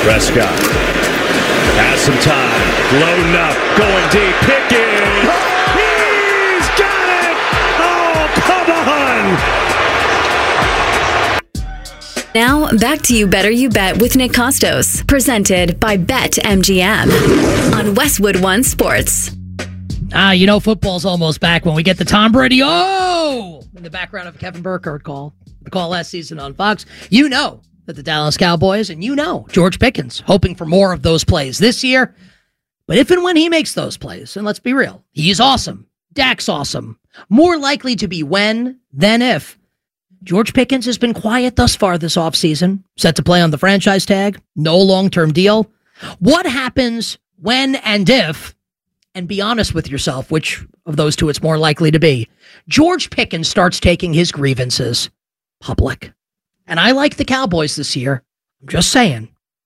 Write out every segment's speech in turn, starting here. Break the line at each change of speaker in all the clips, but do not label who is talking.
Prescott has some time, loading up, going deep, Pickens. He's got it! Oh, come on!
Now, back to You Better You Bet with Nick Costos, presented by BetMGM on Westwood One Sports.
Football's almost back when we get the Tom Brady, in the background of Kevin Burkhardt call. The call last season on Fox. You know that the Dallas Cowboys, and George Pickens, hoping for more of those plays this year. But if and when he makes those plays, and let's be real, he's awesome. Dak's awesome. More likely to be when than if. George Pickens has been quiet thus far this offseason, set to play on the franchise tag, no long-term deal. What happens when and if, and be honest with yourself, which of those two it's more likely to be, George Pickens starts taking his grievances public? And I like the Cowboys this year. I'm just saying,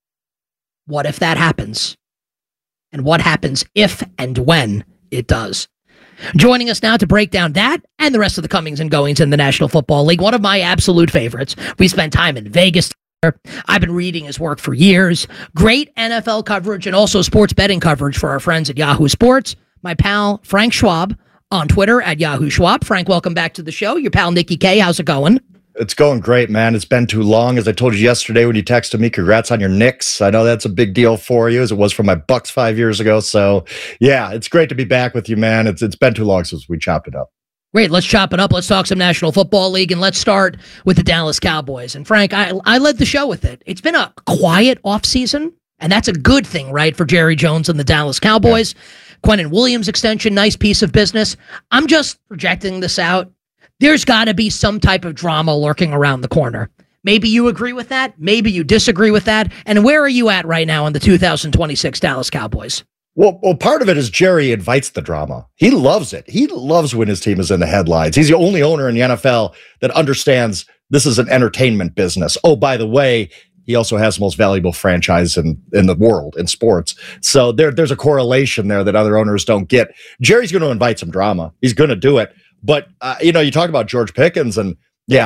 what if that happens? And what happens if and when it does? Joining us now to break down that and the rest of the comings and goings in the National Football League, one of my absolute favorites. We spent time in Vegas together. I've been reading his work for years. Great NFL coverage and also sports betting coverage for our friends at Yahoo Sports. My pal, Frank Schwab, on Twitter at Yahoo Schwab. Frank, welcome back to the show. Your pal, Nikki K. How's it going?
It's going great, man. It's been too long. As I told you yesterday when you texted me, congrats on your Knicks. I know that's a big deal for you, as it was for my Bucks 5 years ago. So, yeah, it's great to be back with you, man. It's been too long since we chopped it up.
Great. Let's chop it up. Let's talk some National Football League, and let's start with the Dallas Cowboys. And, Frank, I led the show with it. It's been a quiet offseason, and that's a good thing, right, for Jerry Jones and the Dallas Cowboys. Yeah. Quinnen Williams extension, nice piece of business. I'm just projecting this out. There's got to be some type of drama lurking around the corner. Maybe you agree with that. Maybe you disagree with that. And where are you at right now in the 2026 Dallas Cowboys?
Well, part of it is Jerry invites the drama. He loves it. He loves when his team is in the headlines. He's the only owner in the NFL that understands this is an entertainment business. Oh, by the way, he also has the most valuable franchise in the world in sports. So there's a correlation there that other owners don't get. Jerry's going to invite some drama. He's going to do it. But, you talk about George Pickens, and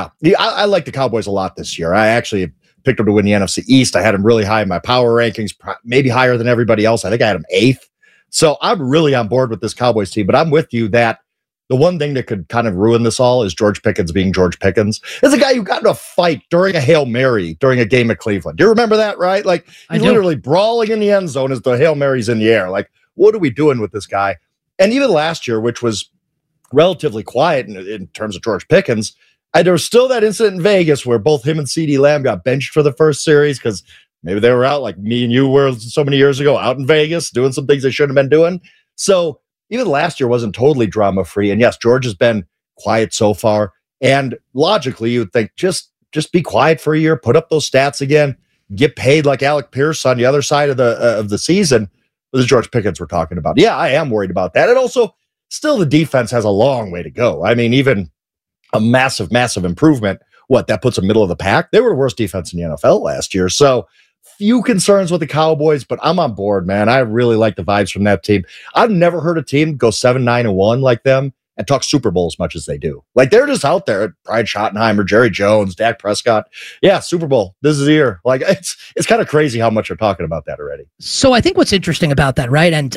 I like the Cowboys a lot this year. I actually picked them to win the NFC East. I had them really high in my power rankings, maybe higher than everybody else. I think I had them 8th. So I'm really on board with this Cowboys team, but I'm with you that the one thing that could kind of ruin this all is George Pickens being George Pickens. There's a guy who got in a fight during a Hail Mary during a game at Cleveland. Do you remember that, right? Like, he's literally brawling in the end zone as the Hail Mary's in the air. Like, what are we doing with this guy? And even last year, which was relatively quiet in terms of George Pickens, there was still that incident in Vegas where both him and CeeDee Lamb got benched for the first series because maybe they were out like me and you were so many years ago out in Vegas doing some things they shouldn't have been doing. So even last year wasn't totally drama-free. And yes, George has been quiet so far. And logically, you would think just be quiet for a year, put up those stats again, get paid like Alec Pierce on the other side of the season. This is George Pickens we're talking about. Yeah, I am worried about that. And also, still, the defense has a long way to go. I mean, even a massive, massive improvement. That puts them middle of the pack? They were the worst defense in the NFL last year. So few concerns with the Cowboys, but I'm on board, man. I really like the vibes from that team. I've never heard a team go 7-9-1 like them and talk Super Bowl as much as they do. Like, they're just out there. Brian Schottenheimer, Jerry Jones, Dak Prescott. Yeah, Super Bowl. This is the year. Like, it's kind of crazy how much they're talking about that already.
So I think what's interesting about that, right? And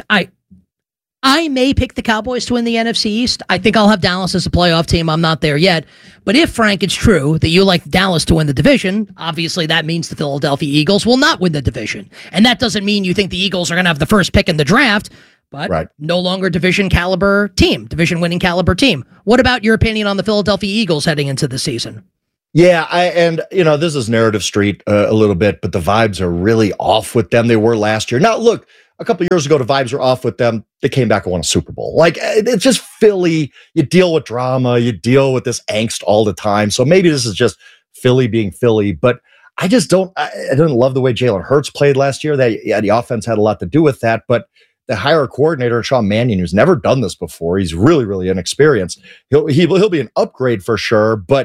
I may pick the Cowboys to win the NFC East. I think I'll have Dallas as a playoff team. I'm not there yet. But if, Frank, it's true that you like Dallas to win the division, obviously that means the Philadelphia Eagles will not win the division. And that doesn't mean you think the Eagles are going to have the first pick in the draft, but no longer division winning caliber team. What about your opinion on the Philadelphia Eagles heading into the season?
Yeah, this is Narrative Street a little bit, but the vibes are really off with them. They were last year. Now, look, a couple of years ago, the vibes were off with them. They came back and won a Super Bowl. Like, it's just Philly. You deal with drama. You deal with this angst all the time. So maybe this is just Philly being Philly. But I just I didn't love the way Jalen Hurts played last year. The offense had a lot to do with that. But the hire coordinator, Sean Mannion, who's never done this before, he's really, really inexperienced. He'll be an upgrade for sure. But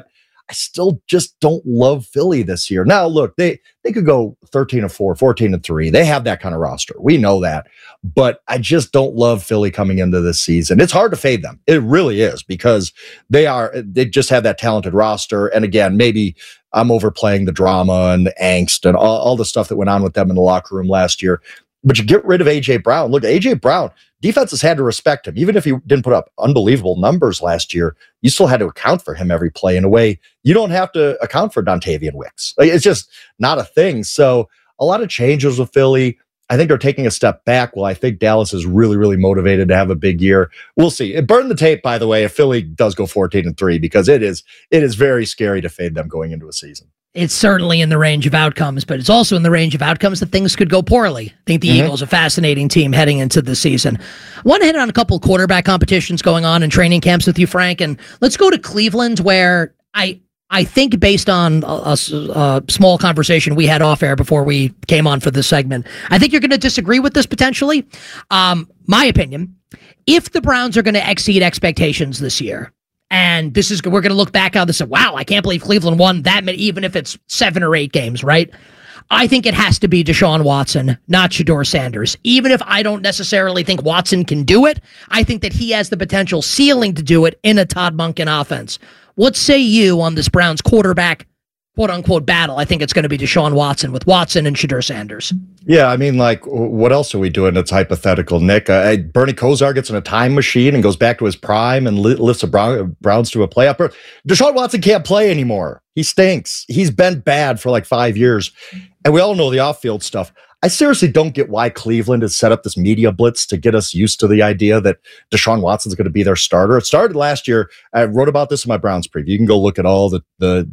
I still just don't love Philly this year. Now, look, they could go 13-4, 14-3. They have that kind of roster. We know that. But I just don't love Philly coming into this season. It's hard to fade them. It really is, because they just have that talented roster. And again, maybe I'm overplaying the drama and the angst and all the stuff that went on with them in the locker room last year. But you get rid of A.J. Brown. Look, A.J. Brown, defenses had to respect him. Even if he didn't put up unbelievable numbers last year, you still had to account for him every play in a way you don't have to account for Dontavian Wicks. Like, it's just not a thing. So a lot of changes with Philly. I think they're taking a step back. Well, I think Dallas is really, really motivated to have a big year. We'll see. It burned the tape, by the way, if Philly does go 14-3, because it is very scary to fade them going into a season.
It's certainly in the range of outcomes, but it's also in the range of outcomes that things could go poorly. I think the Eagles are a fascinating team heading into the season. I want to hit on a couple quarterback competitions going on in training camps with you, Frank, and let's go to Cleveland, where I think, based on a small conversation we had off air before we came on for this segment, I think you're going to disagree with this potentially. My opinion, if the Browns are going to exceed expectations this year, and we're going to look back on this and say, wow, I can't believe Cleveland won that many, even if it's 7 or 8 games, right? I think it has to be Deshaun Watson, not Shedeur Sanders. Even if I don't necessarily think Watson can do it, I think that he has the potential ceiling to do it in a Todd Monken offense. What say you on this Browns quarterback, quote-unquote, battle? I think it's going to be Deshaun Watson with Watson and Shedeur Sanders.
Yeah, I mean, like, what else are we doing that's hypothetical, Nick? Bernie Kosar gets in a time machine and goes back to his prime and lifts the Browns to a playoff. Deshaun Watson can't play anymore. He stinks. He's been bad for like 5 years. And we all know the off-field stuff. I seriously don't get why Cleveland has set up this media blitz to get us used to the idea that Deshaun Watson's going to be their starter. It started last year. I wrote about this in my Browns preview. You can go look at all the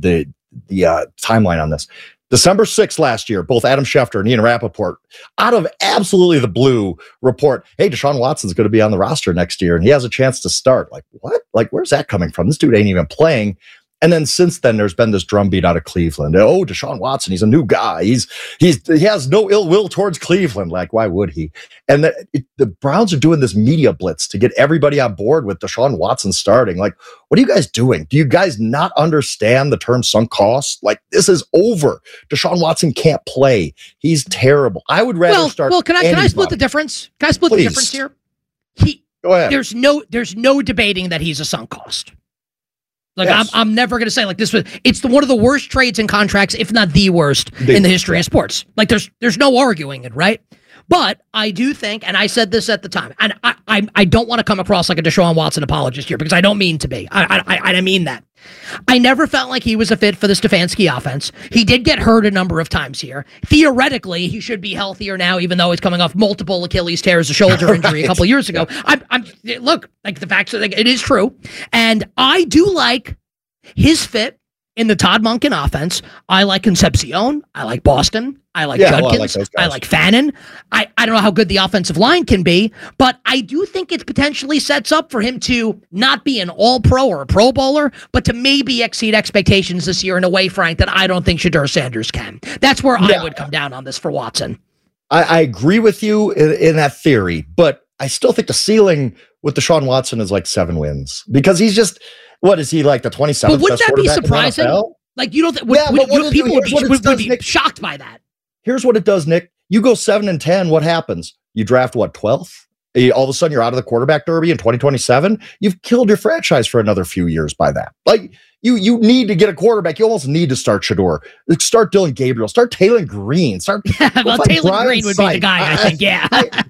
timeline on this. December 6th last year, both Adam Schefter and Ian Rappaport, out of absolutely the blue, report, hey, Deshaun Watson's going to be on the roster next year, and he has a chance to start. Like, what? Like, where's that coming from? This dude ain't even playing. And then since then, there's been this drumbeat out of Cleveland. Oh, Deshaun Watson, he's a new guy. He has no ill will towards Cleveland. Like, why would he? And the Browns are doing this media blitz to get everybody on board with Deshaun Watson starting. Like, what are you guys doing? Do you guys not understand the term sunk cost? Like, this is over. Deshaun Watson can't play. He's terrible. I would rather start.
Well, can I split the difference? Can I split the difference here?
Go ahead.
There's no debating that he's a sunk cost. Like, yes. I'm never going to say, like, it's one of the worst trades and contracts, if not the worst, in the history of sports. Like, there's no arguing it, right? But I do think, and I said this at the time, and I don't want to come across like a Deshaun Watson apologist here, because I don't mean to be. I mean that. I never felt like he was a fit for the Stefanski offense. He did get hurt a number of times here. Theoretically, he should be healthier now, even though he's coming off multiple Achilles tears, a shoulder injury a couple of years ago. Look, like, the facts are, like, it is true. And I do like his fit in the Todd Monken offense. I like Concepcion. I like Boston. I like Judkins. I like Fannin. I don't know how good the offensive line can be, but I do think it potentially sets up for him to not be an all-pro or a Pro Bowler, but to maybe exceed expectations this year in a way, Frank, that I don't think Shedeur Sanders can. That's where I would come down on this for Watson.
I agree with you in that theory, but I still think the ceiling with Deshaun Watson is like 7 wins, because he's just, what is he, like the 27th?
But wouldn't that be surprising? Like, you don't people would be shocked by that.
Here's what it does, Nick. You go 7-10, what happens? You draft what, 12th? All of a sudden, you're out of the quarterback derby in 2027. You've killed your franchise for another few years by that. Like, you need to get a quarterback. You almost need to start Shedeur. Start Dylan Gabriel. Start Taylor Green.
Taylor Green would be the guy, I think. Yeah.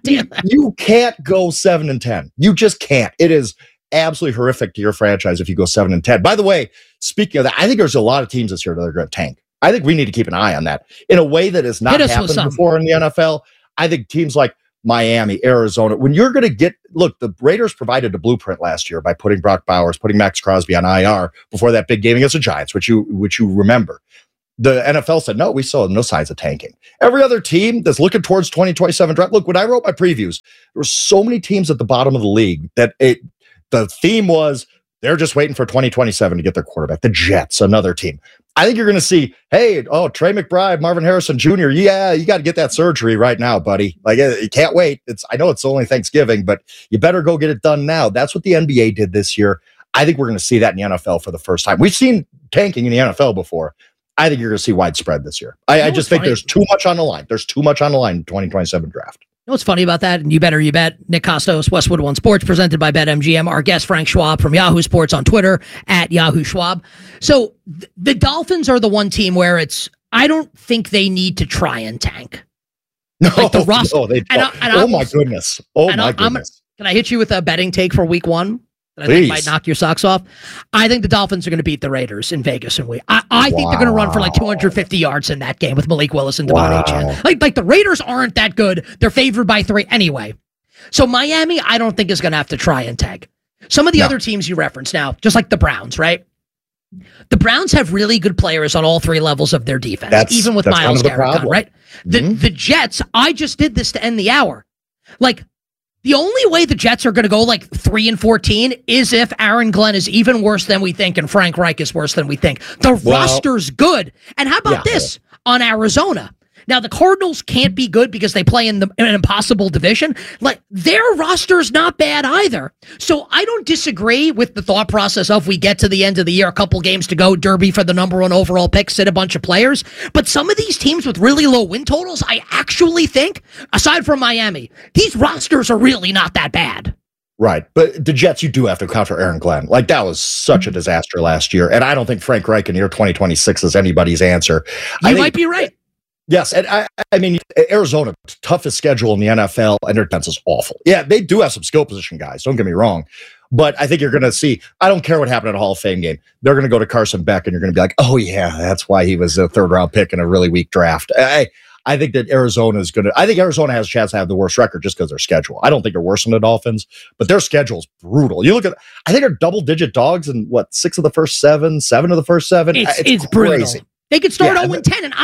You can't go 7-10. You just can't. It is absolutely horrific to your franchise if you go 7-10. By the way, speaking of that, I think there's a lot of teams this year that are going to tank. I think we need to keep an eye on that in a way that has not happened before in the NFL. I think teams like Miami, Arizona, when you're going to look, the Raiders provided a blueprint last year by putting Brock Bowers, putting Max Crosby on IR before that big game against the Giants, which you remember. The NFL said, no, we saw no signs of tanking. Every other team that's looking towards 2027 draft. Look, when I wrote my previews, there were so many teams at the bottom of the league that the theme was they're just waiting for 2027 to get their quarterback. The Jets, another team. I think you're going to see, hey, Trey McBride, Marvin Harrison Jr., yeah, you got to get that surgery right now, buddy. Like, you can't wait. I know it's only Thanksgiving, but you better go get it done now. That's what the NBA did this year. I think we're going to see that in the NFL for the first time. We've seen tanking in the NFL before. I think you're going to see widespread this year. I just think there's too much on the line. There's too much on the line in 2027 draft.
You know what's funny about that? And you bet. Nick Kostos, Westwood One Sports, presented by BetMGM. Our guest, Frank Schwab from Yahoo Sports on Twitter, at Yahoo Schwab. So the Dolphins are the one team where I don't think they need to try and tank.
No,
like the roster.
No, they don't. Oh, my goodness. Can
I hit you with a betting take for week one? That I think might knock your socks off. I think the Dolphins are going to beat the Raiders in Vegas and I think they're going to run for like 250 yards in that game with Malik Willis and Devon Achane. Like the Raiders aren't that good. They're favored by 3 anyway. So Miami, I don't think is going to have to try and tag. Some of the other teams you reference now, just like the Browns, right? The Browns have really good players on all 3 levels of their defense, even with Myles Garrett, right? The Jets, I just did this to end the hour. Like, the only way the Jets are going to go like 3-14 is if Aaron Glenn is even worse than we think and Frank Reich is worse than we think. The roster's good. And how about this on Arizona? Now, the Cardinals can't be good because they play in an impossible division. Like, their roster's not bad either. So I don't disagree with the thought process of we get to the end of the year, a couple games to go, derby for the number 1 overall pick, sit a bunch of players. But some of these teams with really low win totals, I actually think, aside from Miami, these rosters are really not that bad.
Right. But the Jets, you do have to account for Aaron Glenn. Like, that was such a disaster last year. And I don't think Frank Reich in year 2026 is anybody's answer.
You might be right.
Yes, and I mean, Arizona, toughest schedule in the NFL, and their defense is awful. Yeah, they do have some skill position guys, don't get me wrong. But I think you're going to see, I don't care what happened at a Hall of Fame game. They're going to go to Carson Beck, and you're going to be like, oh, yeah, that's why he was a 3rd-round pick in a really weak draft. I think that Arizona has a chance to have the worst record just because of their schedule. I don't think they're worse than the Dolphins, but their schedule's brutal. You look at, I think they're double-digit dogs in, 6 of the first 7, 7 of the first 7.
It's
crazy.
Brutal. They could start 0-10, and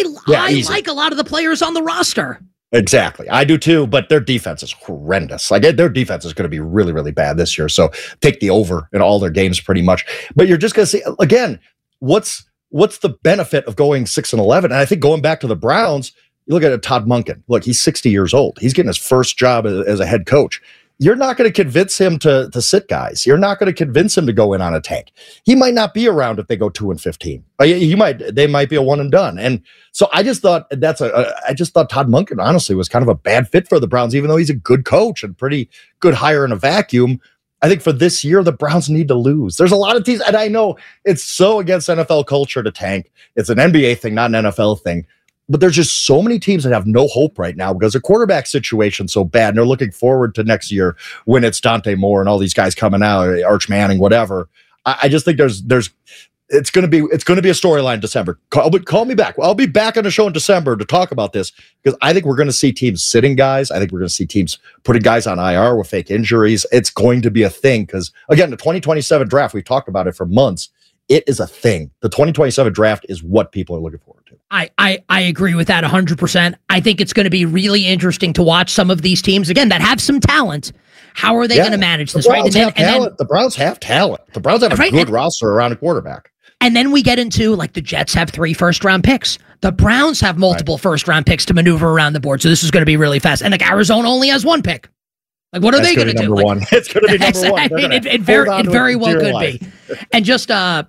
I like a lot of the players on the roster.
Exactly. I do too, but their defense is horrendous. Like, their defense is going to be really, really bad this year. So take the over in all their games pretty much. But you're just going to see, again, what's the benefit of going 6-11? And I think going back to the Browns, you look at Todd Monken. Look, he's 60 years old. He's getting his first job as a head coach. You're not going to convince him to sit guys. You're not going to convince him to go in on a tank. He might not be around if they go 2-15. They might be a one and done. And so I just thought I just thought Todd Monken honestly was kind of a bad fit for the Browns, even though he's a good coach and pretty good hire in a vacuum. I think for this year, the Browns need to lose. There's a lot of teams, and I know it's so against NFL culture to tank. It's an NBA thing, not an NFL thing. But there's just so many teams that have no hope right now because the quarterback situation's so bad, and they're looking forward to next year when it's Dante Moore and all these guys coming out, Arch Manning, whatever. I just think it's going to be a storyline in December. Call me back. I'll be back on the show in December to talk about this because I think we're going to see teams sitting guys. I think we're going to see teams putting guys on IR with fake injuries. It's going to be a thing because, again, the 2027 draft, we've talked about it for months. It is a thing. The 2027 draft is what people are looking forward to.
I agree with that 100%. I think it's going to be really interesting to watch some of these teams, again, that have some talent. How are they going to manage this? Right?
The Browns have talent. The Browns have a good roster around a quarterback.
And then we get into, like, the Jets have 3 first-round picks. The Browns have multiple first-round picks to maneuver around the board. So this is going to be really fast. And, like, Arizona only has 1 pick. Like, what are they going to do?
Number one. It's going to be number one.
I mean, it very well could be. And just, I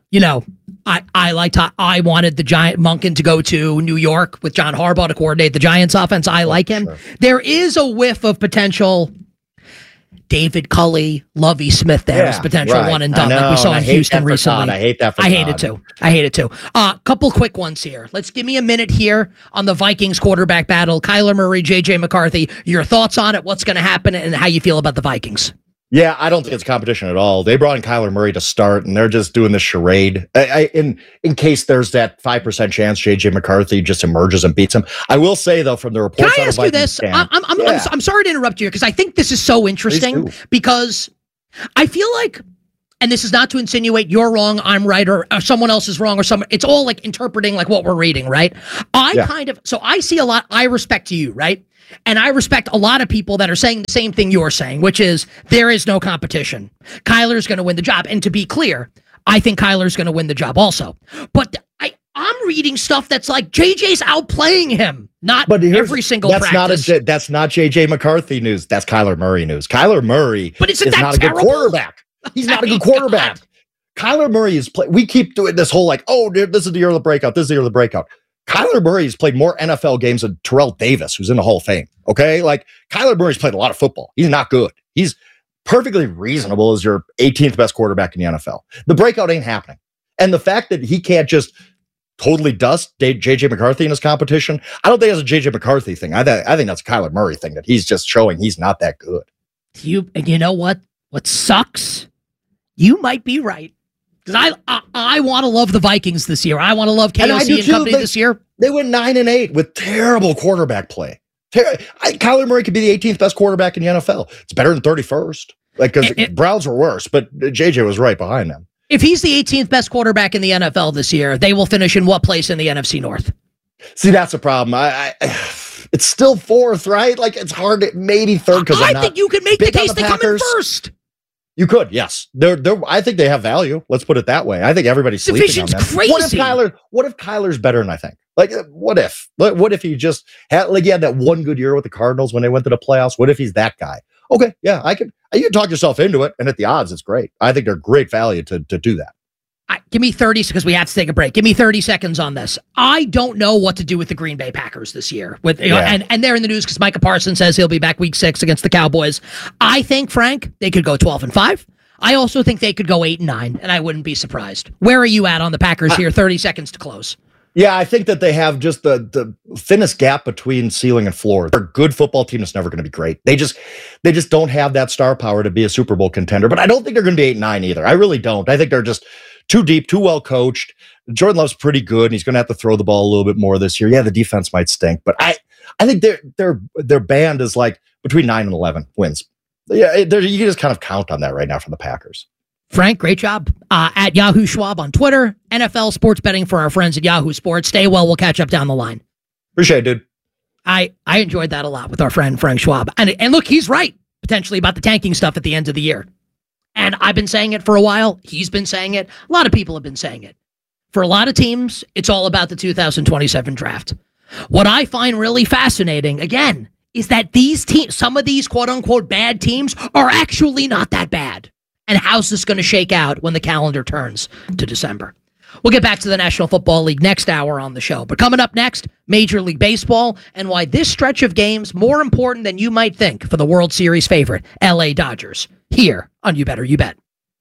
wanted the Giant Monken to go to New York with John Harbaugh to coordinate the Giants offense. I like him. Sure. There is a whiff of potential David Culley, Lovie Smith there as potential one and done, like we saw in Houston recently.
I hate that for
I hate it too. Couple quick ones here. Let's give me a minute here on the Vikings quarterback battle. Kyler Murray, J.J. McCarthy. Your thoughts on it, what's going to happen, and how you feel about the Vikings.
Yeah, I don't think it's competition at all. They brought in Kyler Murray to start, and they're just doing this charade. In case there's that 5% chance J.J. McCarthy just emerges and beats him. I will say, though, from the reports...
Can I ask you this? I'm sorry to interrupt you, because I think this is so interesting, because I feel like, and this is not to insinuate you're wrong, I'm right, or someone else is wrong, or it's all like interpreting like what we're reading, right? So I see a lot, I respect you, right? And I respect a lot of people that are saying the same thing you're saying, which is there is no competition. Kyler's going to win the job. And to be clear, I think Kyler's going to win the job also. But I'm reading stuff that's like JJ's outplaying him. Not every single practice.
That's not JJ McCarthy news. That's Kyler Murray news. Kyler Murray is not a good quarterback. He's not a good quarterback. Kyler Murray is we keep doing this whole like, oh, dude, this is the year of the breakout. This is the year of the breakout. Kyler Murray has played more NFL games than Terrell Davis, who's in the Hall of Fame. Okay. Like Kyler Murray's played a lot of football. He's not good. He's perfectly reasonable as your 18th best quarterback in the NFL. The breakout ain't happening. And the fact that he can't just totally dust JJ McCarthy in his competition, I don't think that's a JJ McCarthy thing. I think that's a Kyler Murray thing, that he's just showing he's not that good.
You know what sucks? You might be right. Because I want to love the Vikings this year. I want to love KOC and company this year.
They went 9-8 with terrible quarterback play. Kyler Murray could be the 18th best quarterback in the NFL. It's better than 31st. Like, because Browns were worse, but JJ was right behind them.
If he's the 18th best quarterback in the NFL this year, they will finish in what place in the NFC North?
See, that's a problem. It's still fourth, right? Like, it's hard to maybe third because
I think you could make the case they come in first.
You could, yes. I think they have value. Let's put it that way. I think everybody's sleeping on them.
Crazy.
What if Kyler's better than I think? Like, what if? What if he just had he had that one good year with the Cardinals when they went to the playoffs? What if he's that guy? Okay, yeah, you can talk yourself into it, and at the odds, it's great. I think they're great value to do that.
Give me 30 because we have to take a break. Give me 30 seconds on this. I don't know what to do with the Green Bay Packers this year. And they're in the news because Micah Parsons says he'll be back week 6 against the Cowboys. I think, Frank, they could go 12-5. I also think they could go 8-9, and I wouldn't be surprised. Where are you at on the Packers here? 30 seconds to close.
Yeah, I think that they have just the thinnest gap between ceiling and floor. They're a good football team that's never going to be great. They just don't have that star power to be a Super Bowl contender. But I don't think they're going to be 8-9 either. I really don't. I think they're just too deep, too well coached. Jordan Love's pretty good, and he's going to have to throw the ball a little bit more this year. Yeah, the defense might stink, but I think their band is like between 9 and 11 wins. Yeah, you can just kind of count on that right now for the Packers.
Frank, great job. At Yahoo Schwab on Twitter, NFL sports betting for our friends at Yahoo Sports. Stay well. We'll catch up down the line.
Appreciate it, dude.
I enjoyed that a lot with our friend Frank Schwab. And look, he's right, potentially, about the tanking stuff at the end of the year. And I've been saying it for a while. He's been saying it. A lot of people have been saying it. For a lot of teams, it's all about the 2027 draft. What I find really fascinating, again, is that these teams, some of these quote-unquote bad teams, are actually not that bad. And how's this going to shake out when the calendar turns to December? We'll get back to the National Football League next hour on the show. But coming up next, Major League Baseball and why this stretch of games more important than you might think for the World Series favorite, LA Dodgers. Here on You Better You Bet.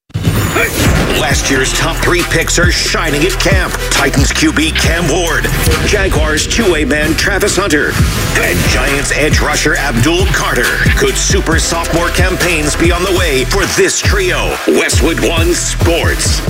Last year's top 3 picks are shining at camp. Titans QB Cam Ward, Jaguars two-way man Travis Hunter, and Giants edge rusher Abdul Carter. Could super sophomore campaigns be on the way for this trio? Westwood One Sports.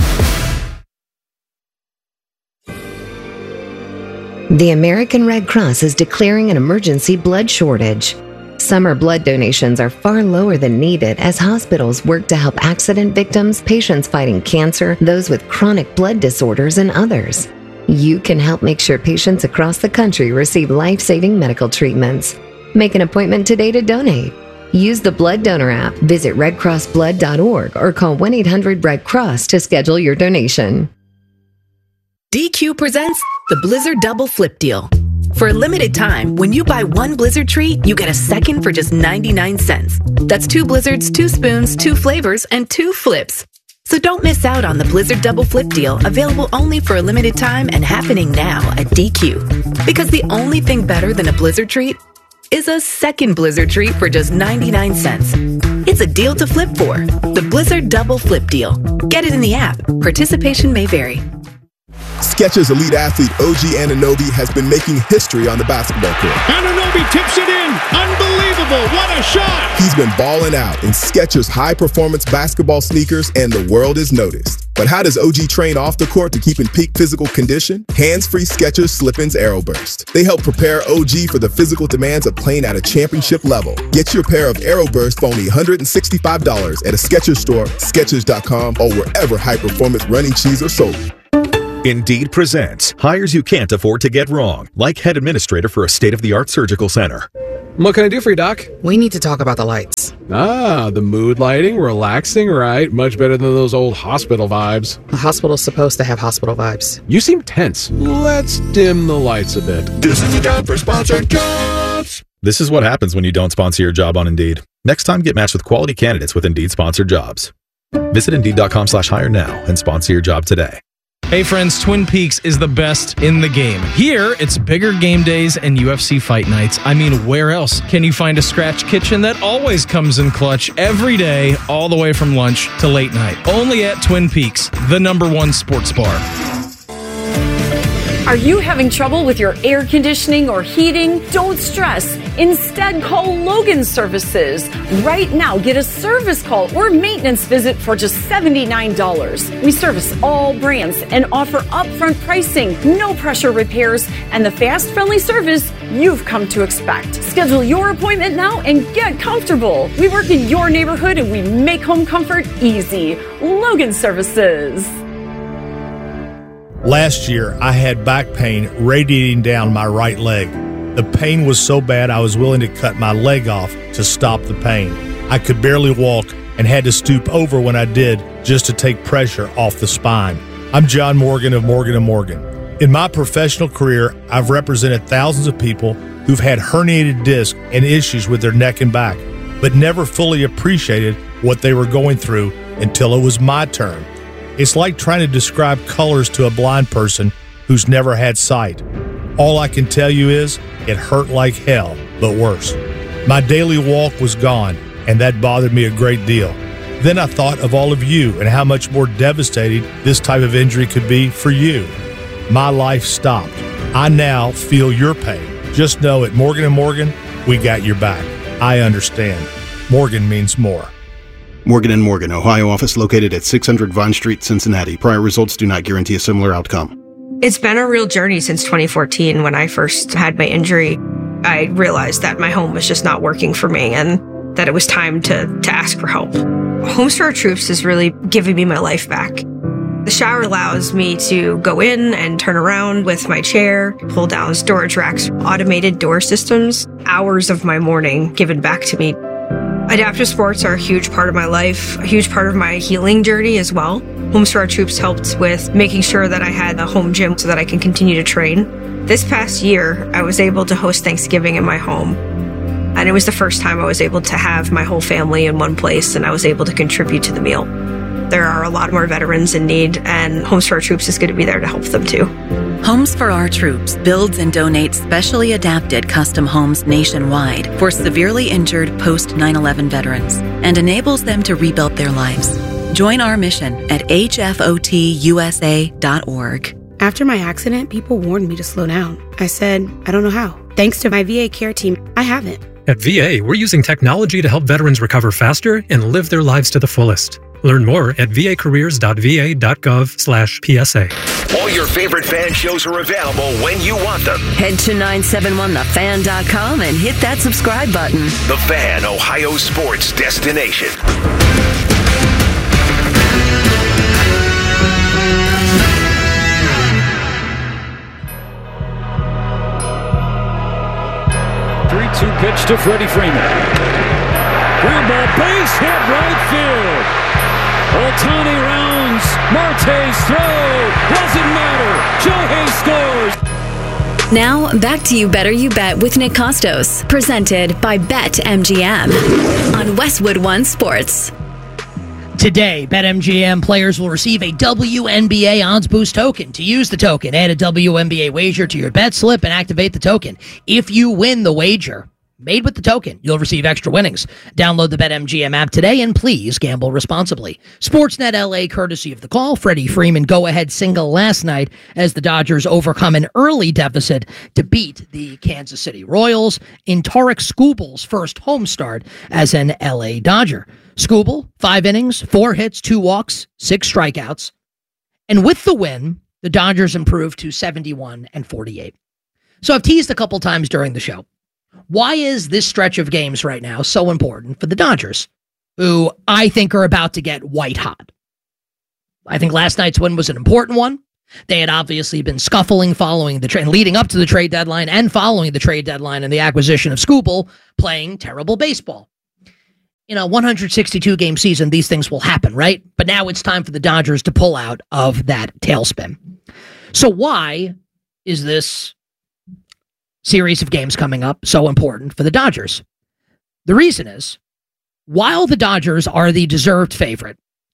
The American Red Cross is declaring an emergency blood shortage. Summer blood donations are far lower than needed as hospitals work to help accident victims, patients fighting cancer, those with chronic blood disorders, and others. You can help make sure patients across the country receive life-saving medical treatments. Make an appointment today to donate. Use the Blood Donor app, visit redcrossblood.org, or call 1-800-RED-CROSS to schedule your donation.
DQ presents the Blizzard Double Flip Deal. For a limited time, when you buy one Blizzard treat, you get a second for just 99 cents. That's 2 Blizzards, 2 spoons, 2 flavors, and 2 flips. So don't miss out on the Blizzard Double Flip Deal, available only for a limited time and happening now at DQ. Because the only thing better than a Blizzard treat is a second Blizzard treat for just 99 cents. It's a deal to flip for. The Blizzard Double Flip Deal. Get it in the app. Participation may vary.
Skechers elite athlete OG Anunoby has been making history on the basketball court.
Anunoby tips it in. Unbelievable. What a shot.
He's been balling out in Skechers high-performance basketball sneakers, and the world has noticed. But how does OG train off the court to keep in peak physical condition? Hands-free Skechers Slip-ins Aeroburst. They help prepare OG for the physical demands of playing at a championship level. Get your pair of Aeroburst for only $165 at a Skechers store, Skechers.com, or wherever high-performance running shoes are sold.
Indeed presents hires you can't afford to get wrong, like head administrator for a state-of-the-art surgical center.
What can I do for you, Doc?
We need to talk about the lights.
Ah, the mood lighting, relaxing, right? Much better than those old hospital vibes.
A hospital's supposed to have hospital vibes.
You seem tense. Let's dim the lights a bit.
This is the time for sponsored jobs.
This is what happens when you don't sponsor your job on Indeed. Next time, get matched with quality candidates with Indeed sponsored jobs. Visit Indeed.com/hire now and sponsor your job today.
Hey friends, Twin Peaks is the best in the game. Here, it's bigger game days and UFC fight nights. I mean, where else can you find a scratch kitchen that always comes in clutch every day, all the way from lunch to late night? Only at Twin Peaks, the #1 sports bar.
Are you having trouble with your air conditioning or heating? Don't stress. Instead, call Logan Services. Right now, get a service call or maintenance visit for just $79. We service all brands and offer upfront pricing, no pressure repairs, and the fast, friendly service you've come to expect. Schedule your appointment now and get comfortable. We work in your neighborhood and we make home comfort easy. Logan Services.
Last year, I had back pain radiating down my right leg. The pain was so bad I was willing to cut my leg off to stop the pain. I could barely walk and had to stoop over when I did just to take pressure off the spine. I'm John Morgan of Morgan & Morgan. In my professional career, I've represented thousands of people who've had herniated discs and issues with their neck and back, but never fully appreciated what they were going through until it was my turn. It's like trying to describe colors to a blind person who's never had sight. All I can tell you is it hurt like hell, but worse. My daily walk was gone, and that bothered me a great deal. Then I thought of all of you and how much more devastating this type of injury could be for you. My life stopped. I now feel your pain. Just know at Morgan & Morgan, we got your back. I understand. Morgan means more.
Morgan & Morgan, Ohio office located at 600 Vine Street, Cincinnati. Prior results do not guarantee a similar outcome.
It's been a real journey since 2014 when I first had my injury. I realized that my home was just not working for me and that it was time to ask for help. Homes for Our Troops is really giving me my life back. The shower allows me to go in and turn around with my chair, pull down storage racks, automated door systems, hours of my morning given back to me. Adaptive sports are a huge part of my life, a huge part of my healing journey as well. Homes for Our Troops helped with making sure that I had a home gym so that I can continue to train. This past year, I was able to host Thanksgiving in my home. And it was the first time I was able to have my whole family in one place and I was able to contribute to the meal. There are a lot more veterans in need, and Homes for Our Troops is going to be there to help them too.
Homes for Our Troops builds and donates specially adapted custom homes nationwide for severely injured post 9/11 veterans and enables them to rebuild their lives. Join our mission at hfotusa.org.
After my accident, people warned me to slow down. I said, I don't know how. Thanks to my VA care team, I haven't.
At VA, we're using technology to help veterans recover faster and live their lives to the fullest. Learn more at vacareers.va.gov/PSA.
All your favorite fan shows are available when you want them.
Head to 971thefan.com and hit that subscribe button.
The Fan, Ohio sports destination.
Pitch to Freddie Freeman. Ground ball, base hit right field. Ohtani rounds. Marte's throw. Doesn't matter. Shohei scores.
Now, back to You Better You Bet with Nick Costos. Presented by BetMGM on Westwood One Sports.
Today, BetMGM players will receive a WNBA odds boost token. To use the token, add a WNBA wager to your bet slip and activate the token. If you win the wager made with the token, you'll receive extra winnings. Download the BetMGM app today and please gamble responsibly. Sportsnet LA courtesy of The Call. Freddie Freeman go-ahead single last night as the Dodgers overcome an early deficit to beat the Kansas City Royals in Tarek Skubal's first home start as an LA Dodger. Skubal, 5 innings, 4 hits, 2 walks, 6 strikeouts. And with the win, the Dodgers improved to 71-48. So I've teased a couple times during the show. Why is this stretch of games right now so important for the Dodgers, who I think are about to get white hot? I think last night's win was an important one. They had obviously been scuffling following the trade, leading up to the trade deadline and following the trade deadline and the acquisition of Skubal, playing terrible baseball. In a 162-game season, these things will happen, right? But now it's time for the Dodgers to pull out of that tailspin. So why is this series of games coming up so important for the Dodgers? The reason is, while the Dodgers are the deserved favorite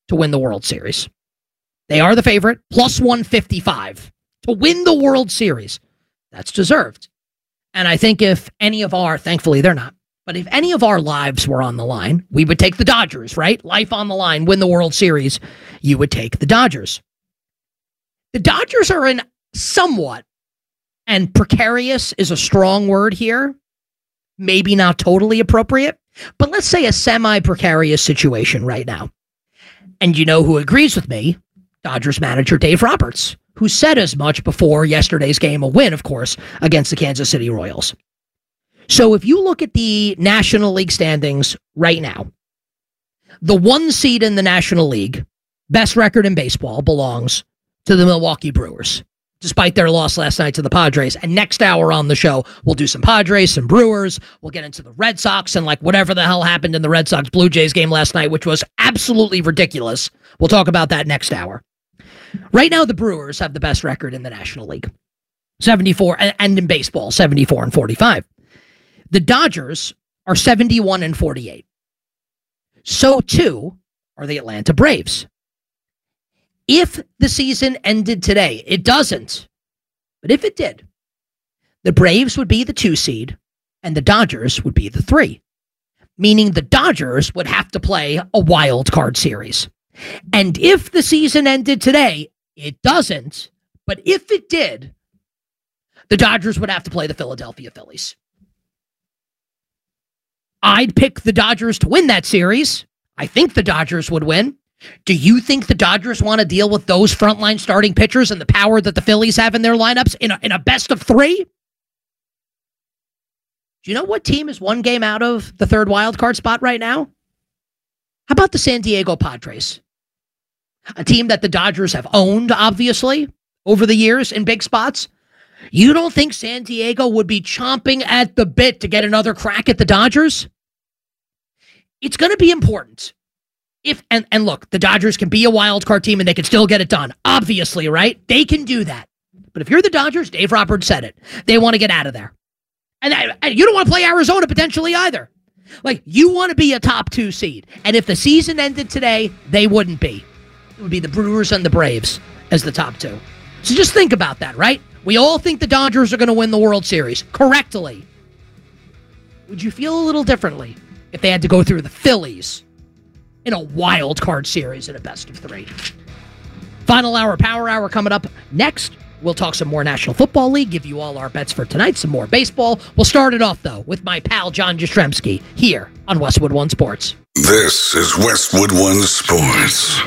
to win the World Series. They are the favorite, plus 155 to win the World Series. That's deserved. And I think if any of our, thankfully they're not, but if any of our lives were on the line, we would take the Dodgers, right? Life on the line, win the World Series, you would take the Dodgers. The Dodgers are in somewhat, and precarious is a strong word here, maybe not totally appropriate, but let's say a semi-precarious situation right now. And you know who agrees with me? Dodgers manager Dave Roberts, who said as much before yesterday's game, a win, of course, against the Kansas City Royals. So if you look at the National League standings right now, the 1 seed in the National League, best record in baseball, belongs to the Milwaukee Brewers, despite their loss last night to the Padres. And next hour on the show, we'll do some Padres, some Brewers. We'll get into the Red Sox and like whatever the hell happened in the Red Sox-Blue Jays game last night, which was absolutely ridiculous. We'll talk about that next hour. Right now, the Brewers have the best record in the National League, 74, and in baseball, 74-45. The Dodgers are 71-48. So, too, are the Atlanta Braves. If the season ended today, it doesn't. But if it did, the Braves would be the 2 seed and the Dodgers would be the 3. Meaning the Dodgers would have to play a wild card series. And if the season ended today, it doesn't. But if it did, the Dodgers would have to play the Philadelphia Phillies. I'd pick the Dodgers to win that series. I think the Dodgers would win. Do you think the Dodgers want to deal with those frontline starting pitchers and the power that the Phillies have in their lineups in a best of 3? Do you know what team is 1 game out of the 3rd wild card spot right now? How about the San Diego Padres? A team that the Dodgers have owned, obviously, over the years in big spots. You don't think San Diego would be chomping at the bit to get another crack at the Dodgers? It's going to be important. And look, the Dodgers can be a wild card team and they can still get it done. Obviously, right? They can do that. But if you're the Dodgers, Dave Roberts said it. They want to get out of there. And you don't want to play Arizona potentially either. Like, you want to be a top 2 seed. And if the season ended today, they wouldn't be. It would be the Brewers and the Braves as the top 2. So just think about that, right? We all think the Dodgers are going to win the World Series correctly. Would you feel a little differently if they had to go through the Phillies in a wild card series in a best of 3? Final hour, Power Hour coming up next. We'll talk some more National Football League, give you all our bets for tonight, some more baseball. We'll start it off, though, with my pal John Jastrzemski here on Westwood One Sports.
This is Westwood One Sports.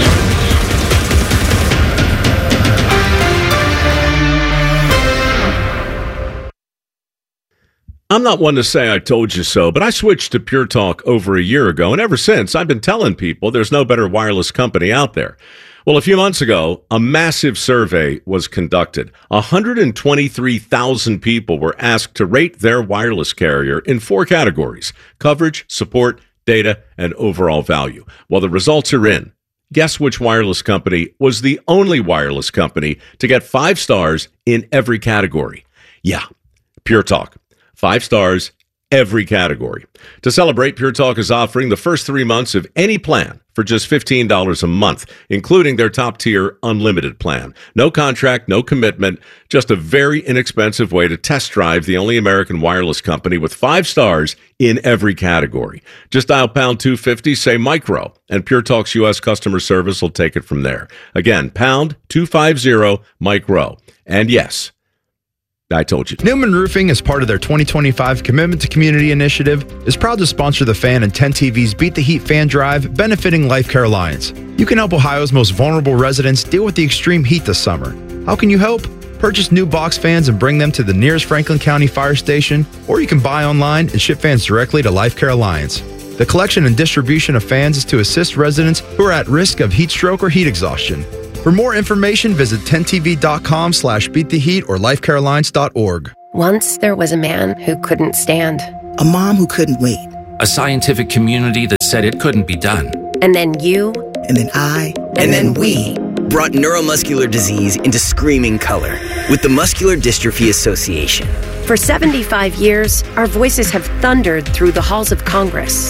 I'm not one to say I told you so, but I switched to Pure Talk over a year ago, and ever since, I've been telling people there's no better wireless company out there. Well, a few months ago, a massive survey was conducted. 123,000 people were asked to rate their wireless carrier in 4 categories: coverage, support, data, and overall value. Well, the results are in. Guess which wireless company was the only wireless company to get 5 stars in every category? Yeah, Pure Talk. 5 stars, every category. To celebrate, Pure Talk is offering the first 3 months of any plan for just $15 a month, including their top-tier unlimited plan. No contract, no commitment, just a very inexpensive way to test drive the only American wireless company with 5 stars in every category. Just dial pound 250, say micro, and Pure Talk's U.S. customer service will take it from there. Again, pound 250, micro. And yes, I told you.
Newman Roofing, as part of their 2025 Commitment to Community initiative, is proud to sponsor the Fan and 10 TV's Beat the Heat fan drive, benefiting Life Care Alliance. You can help Ohio's most vulnerable residents deal with the extreme heat this summer. How can you help? Purchase new box fans and bring them to the nearest Franklin County Fire Station, or you can buy online and ship fans directly to Life Care Alliance. The collection and distribution of fans is to assist residents who are at risk of heat stroke or heat exhaustion. For more information, visit 10tv.com/beattheheat or lifecarealliance.org.
Once there was a man who couldn't stand.
A mom who couldn't wait.
A scientific community that said it couldn't be done.
And then you.
And then I.
And then we.
Brought neuromuscular disease into screaming color with the Muscular Dystrophy Association.
For 75 years, our voices have thundered through the halls of Congress.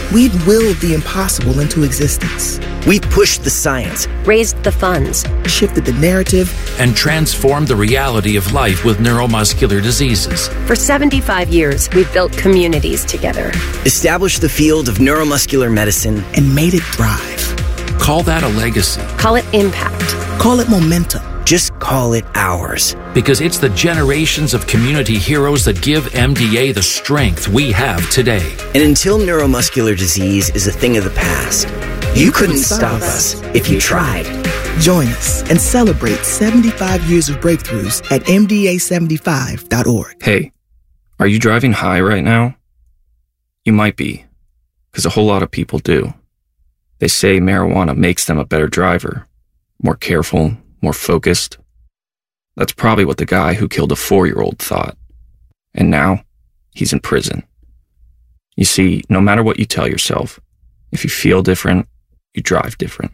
We'd willed the impossible into existence.
We pushed the science,
raised the funds,
shifted the narrative,
and transformed the reality of life with neuromuscular diseases.
For 75 years, we've built communities together.
established the field of neuromuscular medicine,
and made it thrive.
Call that a legacy.
Call it impact.
Call it momentum.
Just call it ours.
Because it's the generations of community heroes that give MDA the strength we have today.
And until neuromuscular disease is a thing of the past, you couldn't stop us if you tried.
Join us and celebrate 75 years of breakthroughs at MDA75.org.
Hey, are you driving high right now? You might be, because a whole lot of people do. They say marijuana makes them a better driver, more careful, more focused. That's probably what the guy who killed a 4-year-old thought. And now, he's in prison. You see, no matter what you tell yourself, if you feel different, you drive different.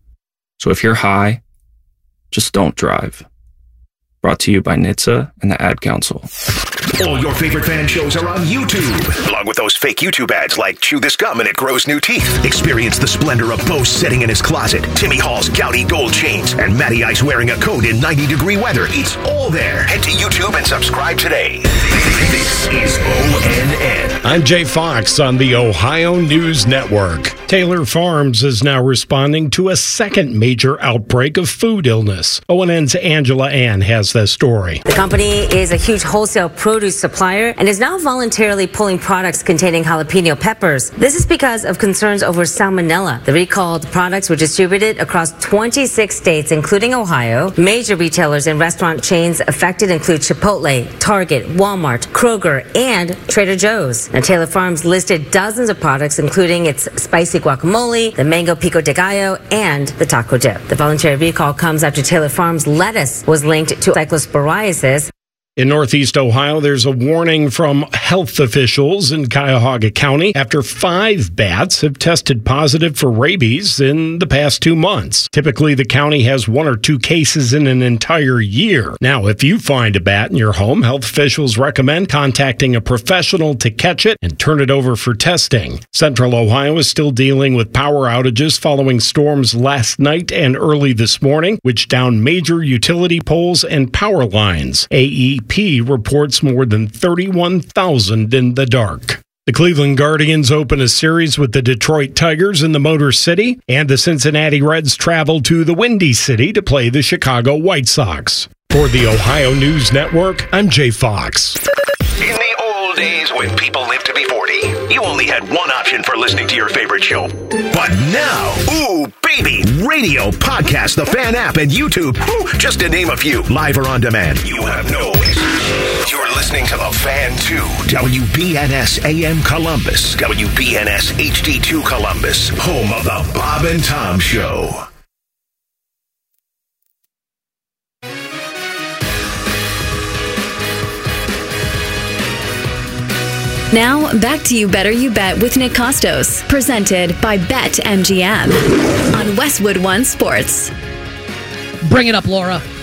So if you're high, just don't drive. Brought to you by NHTSA and the Ad Council.
All your favorite fan shows are on YouTube, along with those fake YouTube ads like Chew This Gum and It Grows New Teeth. Experience the splendor of Bo sitting in his closet, Timmy Hall's gouty gold chains, and Matty Ice wearing a coat in 90-degree weather. It's all there. Head to YouTube and subscribe today. This is ONN.
I'm Jay Fox on the Ohio News Network. Taylor Farms is now responding to a second major outbreak of food illness. ONN's Angela Ann has the story.
The company is a huge wholesale produce supplier and is now voluntarily pulling products containing jalapeno peppers. This is because of concerns over salmonella. The recalled products were distributed across 26 states, including Ohio. Major retailers and restaurant chains affected include Chipotle, Target, Walmart, Kroger, and Trader Joe's. Now, Taylor Farms listed dozens of products, including its spicy guacamole, the mango pico de gallo, and the taco dip. The voluntary recall comes after Taylor Farms lettuce was linked to cyclosporiasis.
In Northeast Ohio, there's a warning from health officials in Cuyahoga County after 5 bats have tested positive for rabies in the past 2 months. Typically, the county has 1 or 2 cases in an entire year. Now, if you find a bat in your home, health officials recommend contacting a professional to catch it and turn it over for testing. Central Ohio is still dealing with power outages following storms last night and early this morning, which downed major utility poles and power lines. AEP reports more than 31,000 in the dark. The Cleveland Guardians open a series with the Detroit Tigers in the Motor City, and the Cincinnati Reds travel to the Windy City to play the Chicago White Sox. For the Ohio News Network, I'm Jay Fox.
In the old days when people lived to be 40, you only had one option for listening to your favorite show. But now, ooh, baby, radio, podcast, the Fan app, and YouTube, just to name a few, live or on demand. You have no excuse. You're listening to the Fan 2, WBNS AM Columbus, WBNS HD2 Columbus, home of the Bob and Tom Show.
Now, back to You Better You Bet with Nick Costos, presented by BetMGM on Westwood One Sports.
Bring it up, Laura.